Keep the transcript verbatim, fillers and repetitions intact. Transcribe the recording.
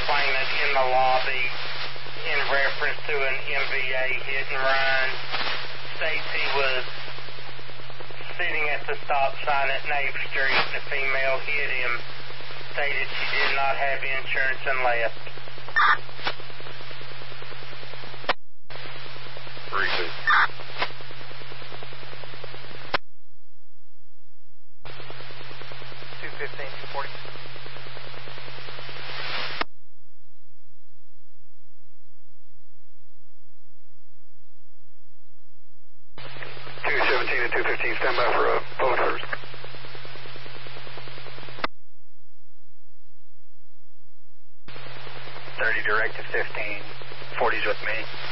complainant in the lobby in reference to an M V A hit and run. States he was sitting at the stop sign at Nave Street and a female hit him. Stated she did not have insurance and left. Repeat. two fifteen, two forty. two seventeen and two fifteen, stand by for a uh, phone service. thirty direct to fifteen, forty's with me.